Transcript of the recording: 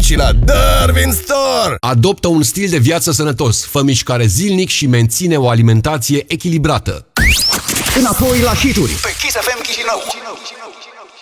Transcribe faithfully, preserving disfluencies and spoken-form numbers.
și la Darwin Store! Adoptă un stil de viață sănătos, fă mișcare zilnic și menține o alimentație echilibrată. Înapoi la hituri Pe Kiss F M Chișinău.